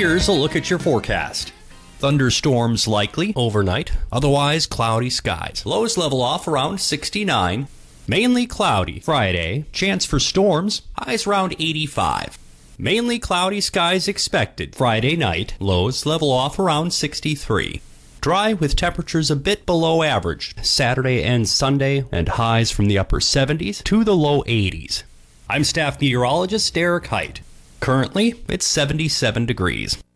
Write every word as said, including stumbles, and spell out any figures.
Here's a look at your forecast. Thunderstorms likely overnight, otherwise cloudy skies. Lows level off around sixty-nine. Mainly cloudy Friday, chance for storms, highs around eighty-five. Mainly cloudy skies expected Friday night, lows level off around sixty-three. Dry with temperatures a bit below average Saturday and Sunday, and highs from the upper seventies to the low eighties. I'm staff meteorologist Derek Height. Currently, it's seventy-seven degrees.